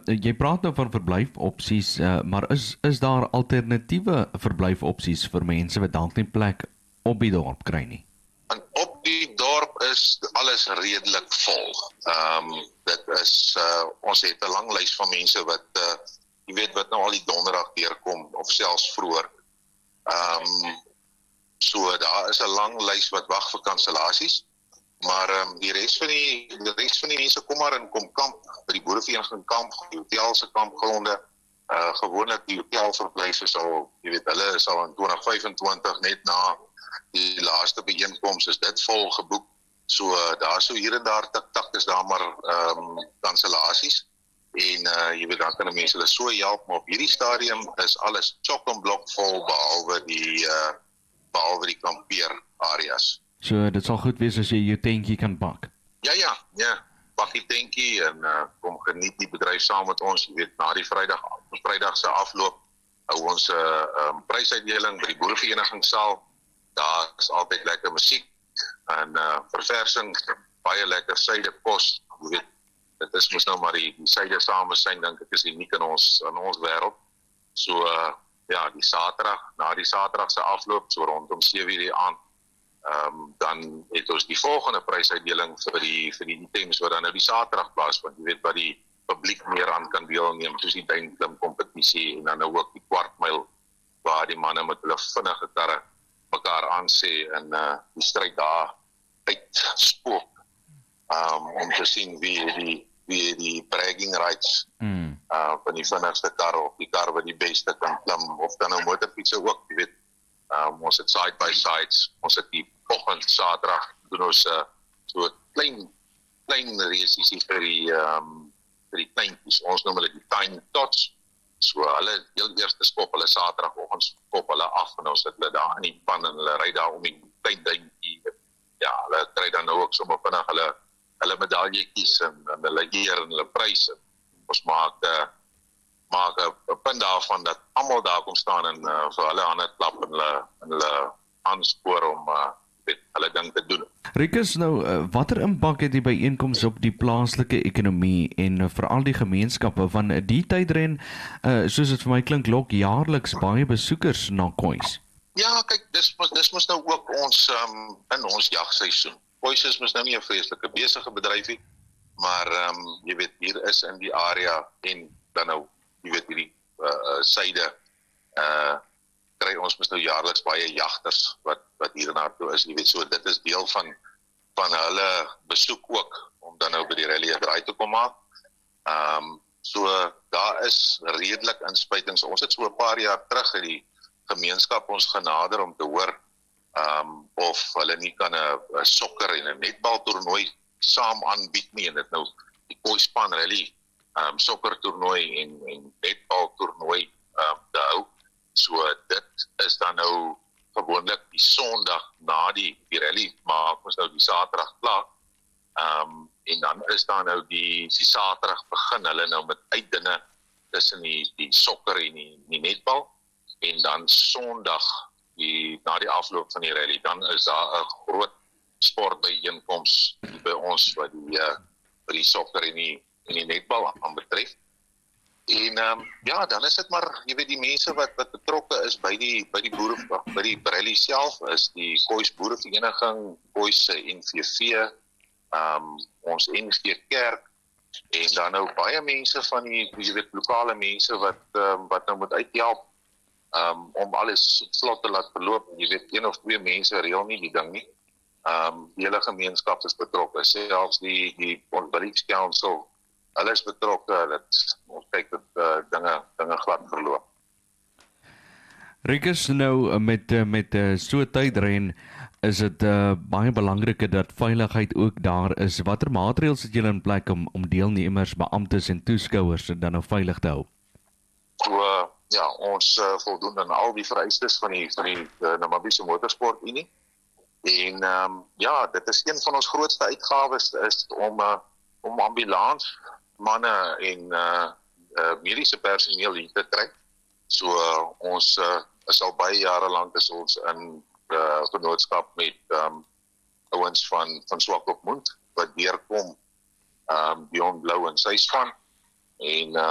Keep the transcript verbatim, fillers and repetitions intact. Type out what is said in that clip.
jy praat nou van verblyfopsies, uh, maar is is daar alternatiewe verblyfopsies vir mense wat dalk nie plek op die dorp kry nie? En op die dorp is alles redelik vol. Ehm um, dit is uh, ons het 'n lang lys van mense wat uh, jy weet wat nou al die donderdag deurkom of selfs vroeër. Ehm um, so daar is 'n lang lys wat wag vir kansellasies. Maar um, die res van die die res van die mense kom maar in kom kamp by die boerevereniging kamp, die hotel se kampgronde. Uh, gewoonlik die hotelverblyf is al, jy weet, hulle is al in twintig vyf-en-twintig net na die laaste byeenkoms is dit vol geboek. So uh, daar so hier en daar tik tak is daar maar um, kansellasies. En uh, jy weet dan kan mense hulle so help, maar op hierdie stadium is alles chock en blok vol behalwe die uh, behalwe die kampeerareas. So dit sal goed wees as jy jou tentjie kan pak. Ja, ja, ja. Pak die tentjie en uh, kom geniet die bedryf saam met ons. Jy weet, na die Vrydag, Vrydag se afloop hou ons 'n uh, um, prysuitdeling by die boereverenigingssaal. Daar is altyd lekker musiek en uh, verversing, baie lekker suidekos. Jy weet, dit is mos nou maar die, die suide samesyn, dink ek is uniek in ons in ons wêreld. So uh, ja, die Saterdag, na die Saterdag se afloop, so rondom sewe uur die aand. Um, dan het ons die volgende prysuitdeling vir die vir die items wat dan nou die Saterdag plaasvind, jy weet wat die publiek meer aan kan deelneem, soos die duinklim kompetisie en dan nou ook die kwartmyl waar die manne met hulle vinnige karre mekaar aansê en uh, die stryd daar uitspook um, om te sien wie die wie die bragging rights mm. uh, van die vinnigste kar of die kar wat die beste kan klim of dan nou motorfietsse ook, jy weet. Um, ons het side by sides, ons het die volgende Saterdag doen ons uh, so klein klein reisies vir die um, vir die kleintjies, ons noem hulle die tiny tots. So hulle heel eerste skop hulle Saterdagoggend skop hulle af en ons het hulle daar in die pan en hulle ry daar om die klein duintjie. Ja, hulle kry dan nou ook sommer vinnig hulle hulle medaljetjies en, en hulle eer en hulle pryse. Ons maak uh, maak 'n punt daarvan dat almal daar kom staan en uh, vir hulle hande klap en hulle en hulle aanspoor om uh, dit hulle ding te doen. Rikus, nou uh, watter impak het die byeenkoms op die plaaslike ekonomie en uh, veral die gemeenskappe van uh, die tydren, uh, soos dit vir my klink, lok jaarliks baie besoekers na Kois? Ja, kyk, dis dis mos nou ook ons um, in ons jagseisoen. Kois is mos nou nie 'n vreeslike besige bedryfie, maar um, jy weet hier is in die area en dan nou jy weet hierdie uh, syde uh, kry ons mos nou jaarliks baie jagters wat wat hier na toe is, jy weet, so dit is deel van van hulle besoek ook om dan nou by die rally 'n draai te kom maak. Ehm um, so daar is redelik inspuitings. Ons het so 'n paar jaar terug in die gemeenskap ons genader om te hoor ehm um, of hulle nie kan 'n sokker en 'n netbal toernooi saam aanbied nie en dit nou die Koispan rally um, sokkertoernooi en, en netbaltoernooi um, te hou. So dit is dan nou gewoonlik die Sondag na die, die rally, maak ons nou die Saterdag klaar. Um, en dan is daar nou die, die Saterdag begin hulle nou met uitdinge tussen die, die sokker en die, die netbal. En dan Sondag, die, na die afloop van die rally, dan is daar 'n groot sportbyeenkoms by ons wat die, uh, wat die sokker en die, en die netbal aan betref. En um, ja, dan is dit maar, jy weet, die mense wat, wat betrokke is by die, by die boere, by die rally self, is die Kois Boerevereniging, Kois N V V, um, ons N G Kerk, en dan nou baie mense van die, jy weet, lokale mense wat, um, wat nou moet uithelp, um, om alles vlot te laat verloop. Jy weet, een of twee mense reël nie die ding nie. Um, die hele gemeenskap is betrokke, selfs die, die Beliefs Council, hulle is betrokke, dat ons kyk dat uh, dinge, dinge glad verloop. Rikus, nou met, met so tydren, is dit uh, baie belangrik dat veiligheid ook daar is. Watter maatreëls het julle in plek om, om deelnemers, beamptes en toeskouers dan nou veilig te hou? So, uh, ja, ons uh, voldoen aan al die vereistes van die, van die uh, Namibiese Motorsport-Unie. En um, ja, dit is een van ons grootste uitgawes, is om, uh, om ambulans, manne en uh, uh, mediese personeel hier te trek. So uh, ons uh, is al baie jare lank is ons in uh, genootskap met um, ouens van, van Swakopmund, wat deurkom um, Beyond Blou en sy span. En uh,